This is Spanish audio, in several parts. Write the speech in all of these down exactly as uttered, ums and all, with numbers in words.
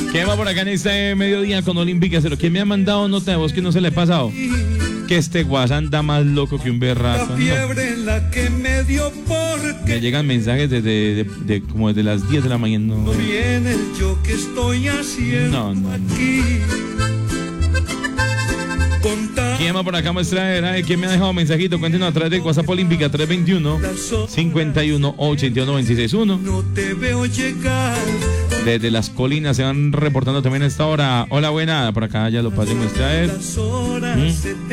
¿Qué va por acá en este mediodía con Olímpica? ¿Quién me ha mandado nota de voz que no se le ha pasado? Que este guasán anda más loco que un berraco. ¿No? Me llegan mensajes desde de, de, de, como desde las diez de la mañana. No, no, no, no. ¿Quién va por acá? Muestra, ¿quién me ha dejado mensajito? Cuéntenos a través de WhatsApp Olímpica tres dos uno, cinco uno, ocho uno, nueve seis uno. Desde las colinas se van reportando también a esta hora. Hola, buena. Por acá ya lo pasé, muestra. ¿Mm?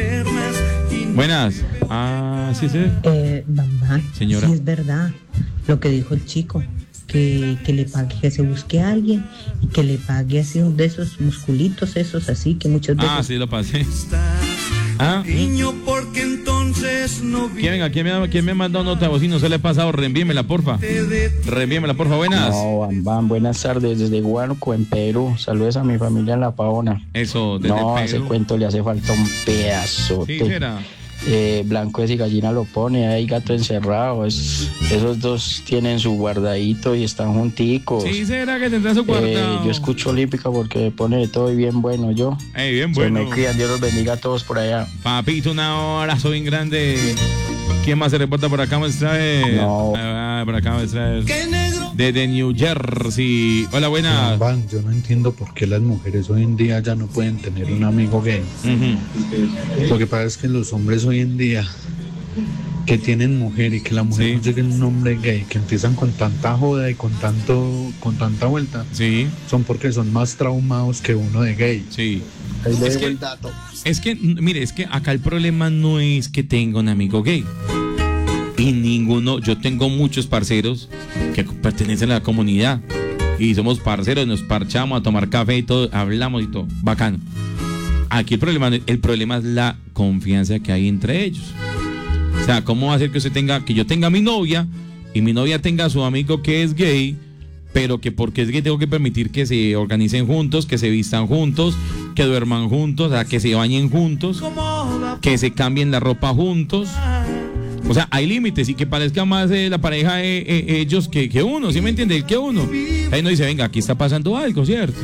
Buenas. Ah, sí, sí. Eh, mamá, señora. Sí es verdad lo que dijo el chico. Que, que le pague, que se busque a alguien y que le pague así un de esos musculitos, esos así que muchas veces. Ah, sí, lo pasé. Ah, porque entonces no vi... ¿Quién, ¿quién, me, ¿Quién me mandó nota de voz? Si no se le ha pasado, reenvíemela, porfa. Reenvíemela, porfa, buenas. No, Bam Bam, buenas tardes, desde Huánuco, en Perú. Saludos a mi familia en La Pavona. Eso, desde No, Perú. A ese cuento le hace falta un pedazo. Sí, será. Eh, Blanco es y Gallina lo pone, hay gato encerrado. Es, esos dos tienen su guardadito y están junticos. Sí, será que tendrá su guardado. Eh, yo escucho Olímpica porque me pone de todo y bien bueno yo. Hey, bien bueno. Se me cuidan, Dios los bendiga a todos por allá. Papito, un abrazo bien grande. ¿Quién más se reporta por acá? Muestra. No. Ah, por acá muestra. Desde New Jersey. Hola, buenas. Van, yo no entiendo por qué las mujeres hoy en día ya no pueden tener un amigo gay. Uh-huh. Lo que pasa es que los hombres hoy en día que tienen mujer y que la mujer sí. consigue un hombre gay, que empiezan con tanta joda y con tanto con tanta vuelta, sí. son porque son más traumados que uno de gay. Sí. Ahí le es, debo que, el dato. es que, mire, es que acá el problema no es que tenga un amigo gay. Y ninguno, yo tengo muchos parceros que pertenecen a la comunidad y somos parceros, nos parchamos a tomar café y todo, hablamos y todo, bacano. Aquí el problema, el problema es la confianza que hay entre ellos. O sea, ¿cómo va a hacer que usted tenga, que yo tenga mi novia y mi novia tenga a su amigo que es gay, pero que porque es gay tengo que permitir que se organicen juntos, que se vistan juntos, que duerman juntos, o sea, que se bañen juntos, que se cambien la ropa juntos? O sea, hay límites y que parezca más eh, la pareja de eh, eh, ellos que, que uno, ¿sí me entiende? Que uno. Ahí no dice, venga, aquí está pasando algo, ¿cierto?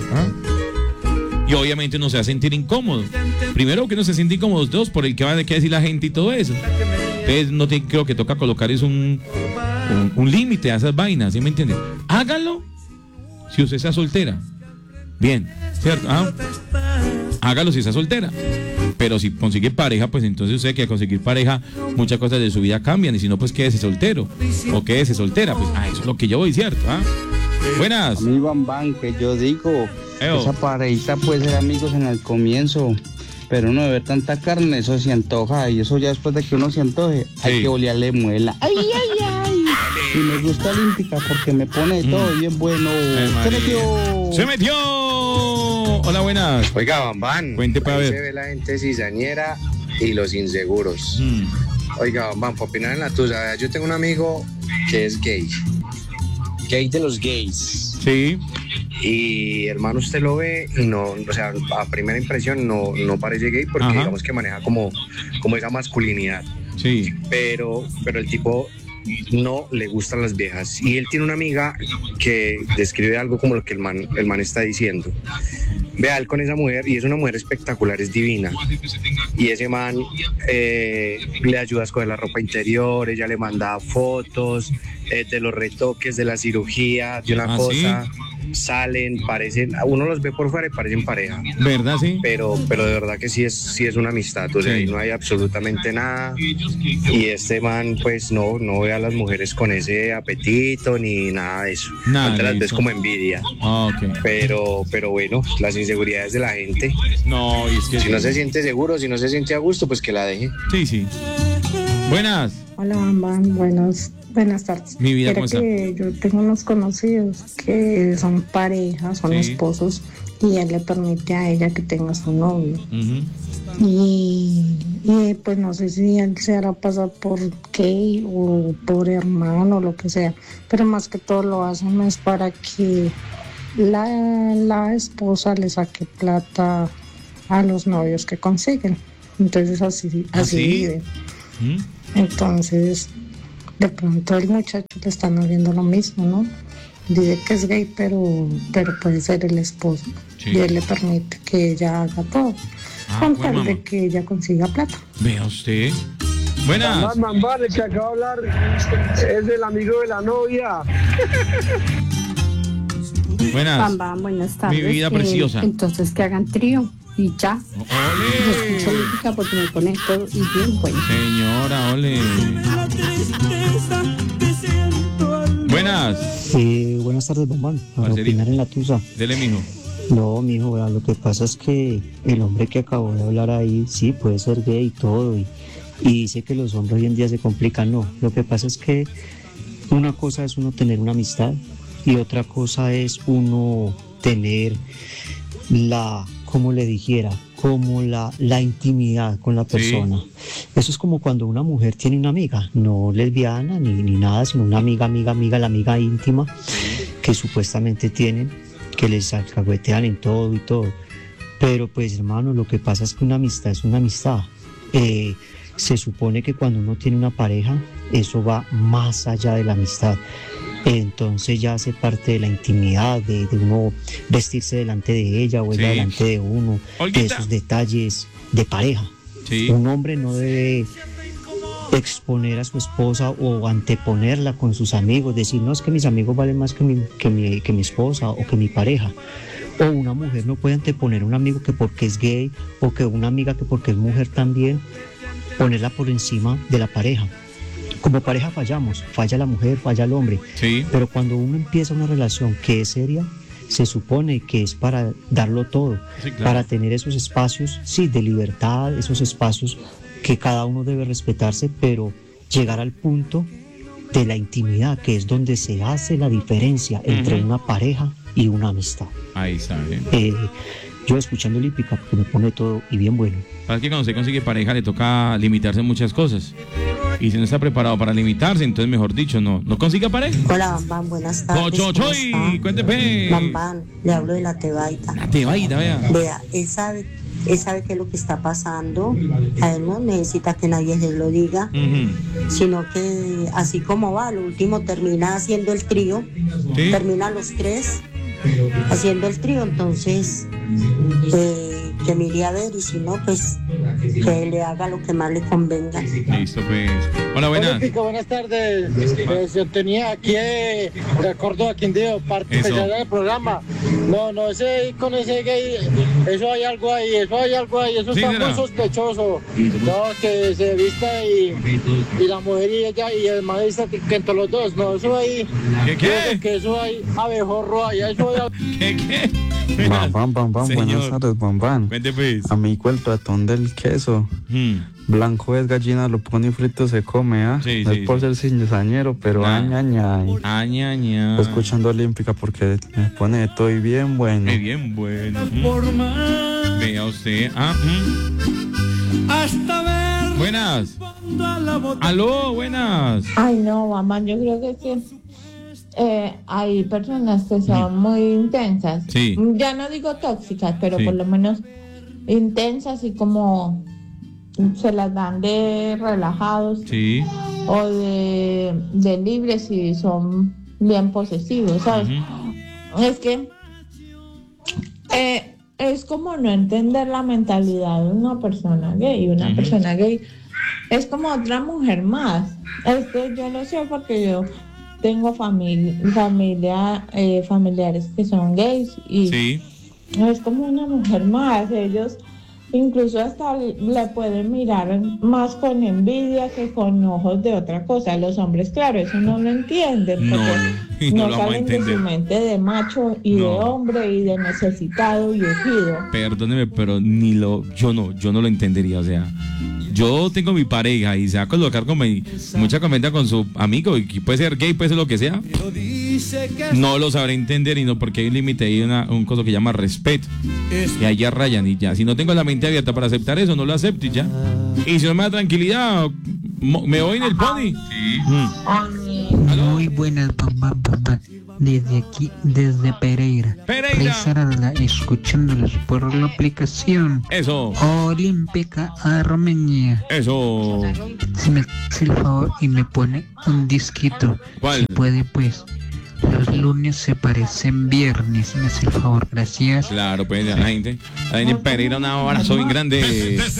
¿Ah? Y obviamente uno se va a sentir incómodo. Primero que uno se siente incómodo, dos, por el que va a decir la gente y todo eso. Entonces no te, creo que toca colocar es un, un, un límite a esas vainas, ¿sí me entiende? Hágalo si usted está soltera. Bien, ¿cierto? ¿Ah? Hágalo si está soltera. Pero si consigue pareja, pues entonces usted que al conseguir pareja muchas cosas de su vida cambian. Y si no, pues quédese soltero o quédese soltera. Pues ah, eso es lo que yo voy, ¿cierto? ¿Ah? Buenas. A mí, Bam Bam, que yo digo, Eo. Esa parejita puede ser amigos en el comienzo, pero uno de ver tanta carne, eso se antoja. Y eso ya después de que uno se antoje, sí. hay que olearle muela. ¡Ay, ay, ay! Y me gusta Olímpica porque me pone mm. todo bien bueno. ¡Se metió! ¡Se metió! Hola, buenas. Oiga, Bam Bam, Cuente para ver. Se ve la gente cizañera y los inseguros. Mm. Oiga, Bam Bam, para opinar en la tuya, yo tengo un amigo que es gay. Gay de los gays. Sí. Y hermano, usted lo ve y no, o sea, a primera impresión no, no parece gay porque Ajá. digamos que maneja como, como esa masculinidad. Sí. Pero, pero el tipo no le gustan las viejas y él tiene una amiga que describe algo como lo que el man, el man está diciendo. Vea él con esa mujer y es una mujer espectacular, es divina y ese man eh, le ayuda a escoger la ropa interior, ella le manda fotos eh, de los retoques, de la cirugía, de una ¿Ah, cosa sí? Salen, parecen, uno los ve por fuera y parecen pareja, ¿verdad? Sí, pero, pero de verdad que sí es, sí es una amistad, o sea, sí. no hay absolutamente nada y este man pues no, no ve a las mujeres con ese apetito ni nada de eso, nada te las ves como envidia, oh, okay. pero, pero bueno, las inseguridades de la gente, no, es que si sí. no se siente seguro, si no se siente a gusto, pues que la deje. Sí, sí. Buenas. Hola, Bam Bam, buenos, buenas tardes. Mi vida, ¿cómo está? Que yo tengo unos conocidos que son parejas, son sí. esposos, y él le permite a ella que tenga su novio. Uh-huh. y, y pues no sé si él se hará pasar por gay o por hermano o lo que sea, pero más que todo lo hacen es para que la, la esposa le saque plata a los novios que consiguen. Entonces así, así ¿Ah, sí? vive. ¿Mm? Entonces, de pronto el muchacho le están haciendo lo mismo, ¿no? dice que es gay, pero, pero puede ser el esposo. Sí. Y él le permite que ella haga todo, ah, con tal bueno, de que ella consiga plata. Vea usted. Buenas. Man, vale, que acaba de hablar es el amigo de la novia. Buenas. Bam, bam, buenas tardes. Mi vida preciosa. Eh, entonces que hagan trío y ya. ¡Ole! Yo escucho música porque me conecto y bien bueno. Señora, ole. Buenas. Eh, buenas tardes, Bombán. Para opinar en la tusa. Dele, mijo. No, mijo, vea, lo que pasa es que el hombre que acabó de hablar ahí, sí, puede ser gay y todo, y, y dice que los hombres hoy en día se complican. No, lo que pasa es que una cosa es uno tener una amistad y otra cosa es uno tener la, como le dijera, como la, la intimidad con la persona. Sí. Eso es como cuando una mujer tiene una amiga, no lesbiana ni, ni nada, sino una amiga, amiga, amiga, la amiga íntima que supuestamente tienen, que les alcahuetean en todo y todo. Pero pues, hermano, lo que pasa es que una amistad es una amistad. Eh, se supone que cuando uno tiene una pareja, eso va más allá de la amistad. Entonces ya hace parte de la intimidad, de, de uno vestirse delante de ella o ella sí. delante de uno, Olguita. De esos detalles de pareja. Sí. Un hombre no debe exponer a su esposa o anteponerla con sus amigos, decir, no, es que mis amigos valen más que mi, que mi, que mi esposa o que mi pareja. O una mujer no puede anteponer a un amigo que porque es gay, o que una amiga que porque es mujer también, ponerla por encima de la pareja. Como pareja fallamos, falla la mujer, falla el hombre, sí. Pero cuando uno empieza una relación que es seria, se supone que es para darlo todo, sí, claro. Para tener esos espacios, sí, de libertad, esos espacios que cada uno debe respetarse, pero llegar al punto de la intimidad, que es donde se hace la diferencia entre uh-huh. una pareja y una amistad. Ahí está bien. Eh, yo escuchando Olímpica, porque me pone todo y bien bueno. Para que cuando se consigue pareja le toca limitarse en muchas cosas. Y si no está preparado para limitarse, entonces mejor dicho, no, no consiga pareja. Hola, Bambán, buenas tardes. Chochoy, cuénteme. Bambán, le hablo de la Tebaida. La Tebaida, vea. Vea, él sabe, él sabe qué es lo que está pasando. A él no necesita que nadie se lo diga, uh-huh. Sino que así como va, lo último termina haciendo el trío, ¿sí? Termina los tres haciendo el trío, entonces eh, que mire a ver, y si no, pues que le haga lo que más le convenga. Listo, pues. Hola, buenas. Olímpico, buenas tardes. Pues, yo tenía aquí eh, de Córdoba, Quindío, parte especial del programa. No, no, ese con ese gay, eso hay algo ahí, eso hay algo ahí, eso sí, está muy sospechoso. No, que se vista y, y la mujer y ella y el maestro que, que entre los dos, no, eso ahí. ¿Qué qué? Que eso hay abejorro ahí, eso hay. ¿Qué qué? Bam, bam, bam, bam. Buenas tardes, bam, bam. Vente, pues. Amigo, el ratón del queso. Hmm. Blanco es gallina, lo pone y frito se come, ¿ah? ¿eh? Sí, no sí, es por sí. ser cizañero, pero ah. añaña. Añaña. Estoy escuchando Olímpica porque me pone estoy bien bueno. Muy bien bueno. Mm. Vea usted. Ah, mm. Hasta ver. Buenas. Aló, buenas. Ay, no, mamá, yo creo que sí. Eh, hay personas que son muy intensas, sí. Ya no digo tóxicas, pero sí. Por lo menos intensas y como se las dan de relajados, sí. O de, de libres y son bien posesivos, ¿sabes? Uh-huh. Es que eh, es como no entender la mentalidad de una persona gay. Una uh-huh. persona gay es como otra mujer más. Esto yo lo sé porque yo tengo familia, familia eh, familiares que son gays y sí. Es como una mujer más. Ellos incluso hasta le pueden mirar más con envidia que con ojos de otra cosa. Los hombres, claro, eso no lo entienden, no, porque no, no salen de su mente de macho y no. de hombre y de necesitado y urgido. Perdóneme, pero ni lo, yo no, yo no lo entendería, o sea. Yo tengo mi pareja y se va a colocar con mi, mucha comenta con su amigo y puede ser gay, puede ser lo que sea. No lo sabré entender y no porque hay un límite y una, un cosa que llama respeto. Y allá rayan y ya. Si no tengo la mente abierta para aceptar eso, no lo acepto y ya. Y si no me da tranquilidad, me voy en el pony. Sí. Mm. Muy buenas, papá, papá. Desde aquí, desde Pereira. Pereira. Pereira, escuchándolos por la aplicación. Eso. Olímpica Armenia. Eso. Si me hace el favor y me pone un disquito. ¿Cuál? Si puede, pues. Los lunes se parecen viernes, me hace el favor, gracias. Claro, pues a la gente, a la gente en Pereira, un abrazo bien grande.